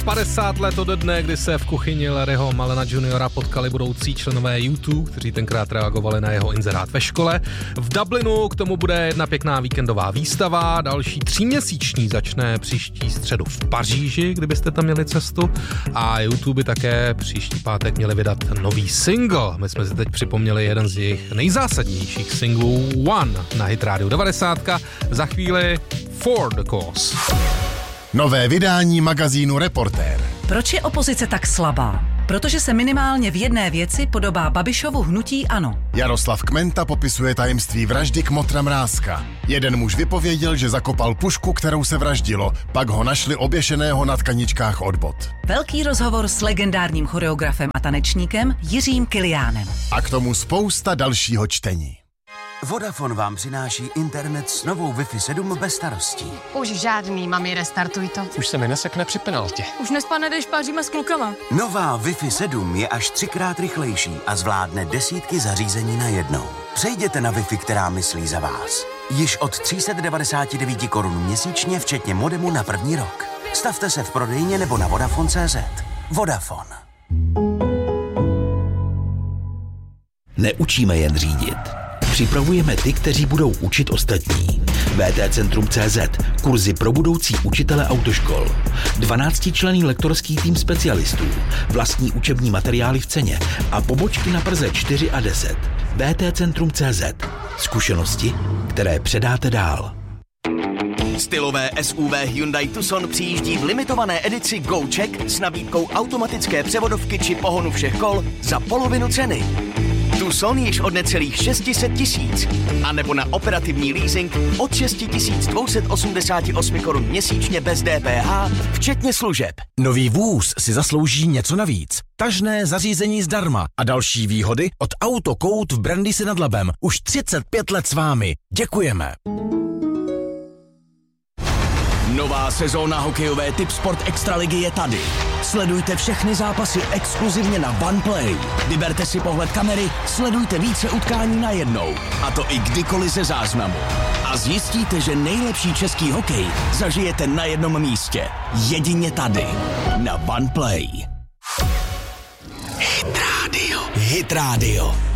50 let ode dne, kdy se v kuchyni Larryho Malena juniora potkali budoucí členové U2, kteří tenkrát reagovali na jeho inzerát ve škole. V Dublinu k tomu bude jedna pěkná víkendová výstava, další 3měsíční začne příští středu v Paříži, kdybyste tam měli cestu, a U2 by také příští pátek měli vydat nový single. My jsme si teď připomněli jeden z jejich nejzásadnějších singlů One na Hit Radio 90. Za chvíli For the Cause. Nové vydání magazínu Reportér. Proč je opozice tak slabá? Protože se minimálně v jedné věci podobá Babišovu hnutí ANO. Jaroslav Kmenta popisuje tajemství vraždy Kmotra Mrázka. Jeden muž vypověděl, že zakopal pušku, kterou se vraždilo, pak ho našli oběšeného na tkaničkách od bot. Velký rozhovor s legendárním choreografem a tanečníkem Jiřím Kiliánem. A k tomu spousta dalšího čtení. Vodafone vám přináší internet s novou Wi-Fi 7 bez starostí. Už žádný, mami, restartuj to. Už se mi nesekne při penaltě. Už nespadne, když páříme s klukama. Nová Wi-Fi 7 je až 3krát rychlejší a zvládne desítky zařízení najednou. Přejděte na Wi-Fi, která myslí za vás. Již od 399 korun měsíčně, včetně modemu na první rok. Stavte se v prodejně nebo na Vodafone.cz. Vodafone. Neučíme jen řídit. Připravujeme ty, kteří budou učit ostatní. VTCentrum.cz. Kurzy pro budoucí učitele autoškol. 12členný lektorský tým specialistů. Vlastní učební materiály v ceně a pobočky na Praze 4 a 10. VTCentrum.cz. Zkušenosti, které předáte dál. Stylové SUV Hyundai Tucson přijíždí v limitované edici Go Check s nabídkou automatické převodovky či pohonu všech kol za polovinu ceny. Tucson již od necelých 600 000, a nebo na operativní leasing od 6 288 korun měsíčně bez DPH, včetně služeb. Nový vůz si zaslouží něco navíc. Tažné zařízení zdarma a další výhody od Autokout v Brandýse nad Labem. Už 35 let s vámi. Děkujeme. Nová sezóna hokejové Tipsport Extraligy je tady. Sledujte všechny zápasy exkluzivně na OnePlay. Vyberte si pohled kamery, sledujte více utkání najednou. A to i kdykoliv ze záznamu. A zjistíte, že nejlepší český hokej zažijete na jednom místě. Jedině tady. Na OnePlay. Hit Radio. Hit Radio.